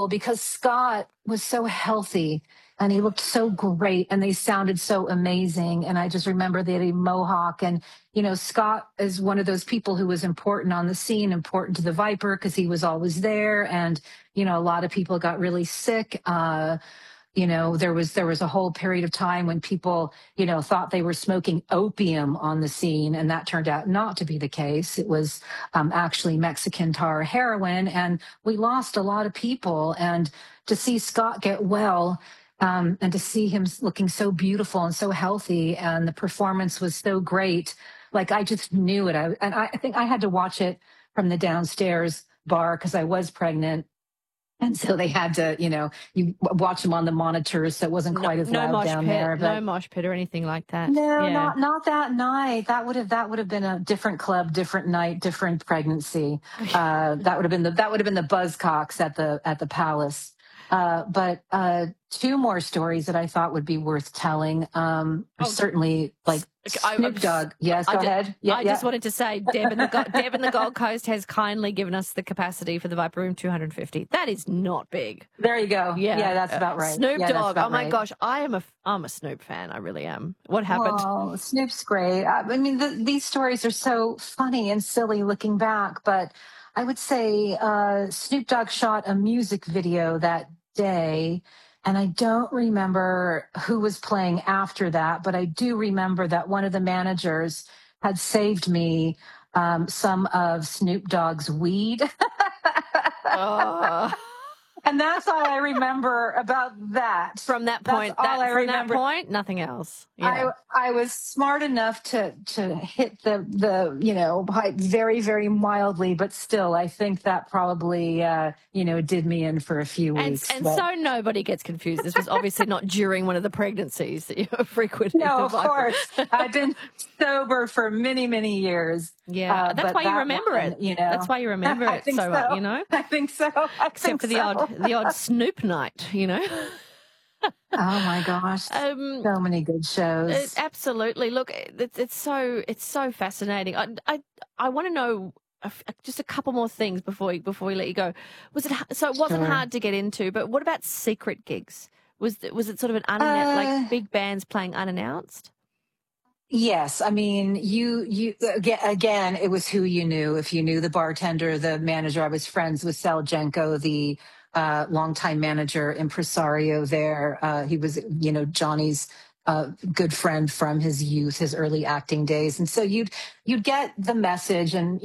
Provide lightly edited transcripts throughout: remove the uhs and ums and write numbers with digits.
incredible because Scott was so healthy and he looked so great and they sounded so amazing. And I just remember they had a mohawk. And, Scott is one of those people who was important on the scene, important to the Viper because he was always there. And, a lot of people got really sick. There was a whole period of time when people, thought they were smoking opium on the scene, and that turned out not to be the case. It was actually Mexican tar heroin, and we lost a lot of people. And to see Scott get well, and to see him looking so beautiful and so healthy, and the performance was so great, like I just knew it. I think I had to watch it from the downstairs bar because I was pregnant. And so they had to, you watch him on the monitors, so it wasn't quite as loud down there. But no mosh pit or anything like that. No, not that night. That would have been a different club, different night, different pregnancy. That would have been the Buzzcocks at the Palace. But two more stories that I thought would be worth telling. Certainly, like Snoop Dogg. Yes, go ahead. I just wanted to say, Deb in the Gold Coast has kindly given us the capacity for the Viper Room 250. That is not big. There you go. Yeah, that's about right. Snoop Dogg. Oh my right. gosh, I'm a Snoop fan. I really am. What happened? Oh, Snoop's great. I mean, these stories are so funny and silly looking back, but I would say Snoop Dogg shot a music video that day, and I don't remember who was playing after that, but I do remember that one of the managers had saved me some of Snoop Dogg's weed. And that's all I remember about that. From that point, that point, nothing else. Yeah. I was smart enough to hit the height very, very mildly, but still, I think that probably did me in for a few weeks. And so nobody gets confused. This was obviously not during one of the pregnancies that you were frequenting. No, of course. I've been sober for many, many years. Yeah, that's why you remember it. That's why you remember it so well. I think so. Except for the odd Snoop night. Oh my gosh, so many good shows. Absolutely. Look, it's so fascinating. I want to know just a couple more things before we let you go. It wasn't hard to get into, but what about secret gigs? Was it sort of an unannounced, like big bands playing unannounced? Yes, I mean, you again, it was who you knew. If you knew the bartender, the manager, I was friends with Sal Jenko, the longtime manager, impresario there. He was, Johnny's good friend from his youth, his early acting days, and so you'd get the message, and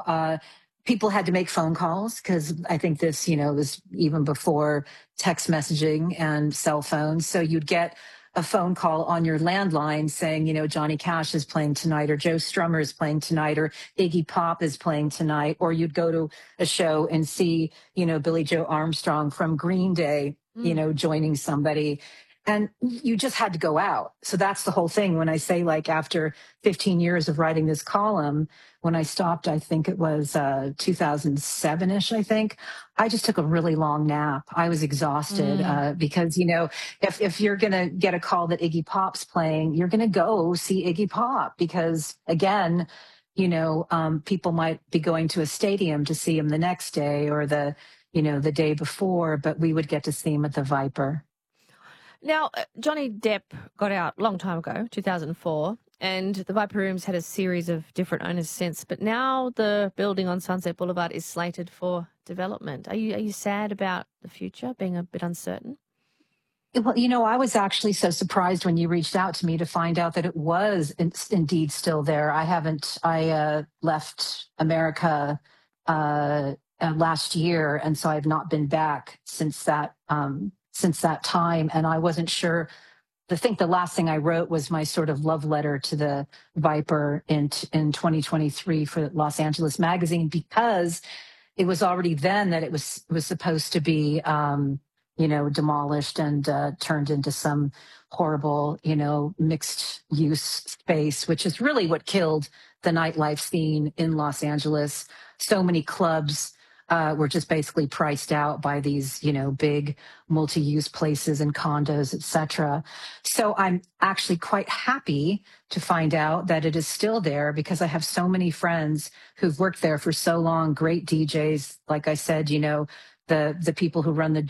people had to make phone calls because I think this, was even before text messaging and cell phones. So you'd get a phone call on your landline saying, Johnny Cash is playing tonight, or Joe Strummer is playing tonight, or Iggy Pop is playing tonight, or you'd go to a show and see, Billy Joe Armstrong from Green Day, joining somebody. And you just had to go out. So that's the whole thing. When I say, like, after 15 years of writing this column, when I stopped, I think it was 2007-ish, I think, I just took a really long nap. I was exhausted because, if you're going to get a call that Iggy Pop's playing, you're going to go see Iggy Pop because, again, people might be going to a stadium to see him the next day or the day before, but we would get to see him at the Viper. Now, Johnny Depp got out a long time ago, 2004, and the Viper Rooms had a series of different owners since. But now the building on Sunset Boulevard is slated for development. Are you sad about the future, being a bit uncertain? Well, I was actually so surprised when you reached out to me to find out that it was indeed still there. I left America last year, and so I've not been back since that time. And I wasn't sure. I think the last thing I wrote was my sort of love letter to the Viper in 2023 for Los Angeles Magazine, because it was already then that it was supposed to be, demolished and turned into some horrible, mixed use space, which is really what killed the nightlife scene in Los Angeles. So many clubs were just basically priced out by these, big multi-use places and condos, et cetera. So I'm actually quite happy to find out that it is still there, because I have so many friends who've worked there for so long, great DJs. Like I said, the people who run the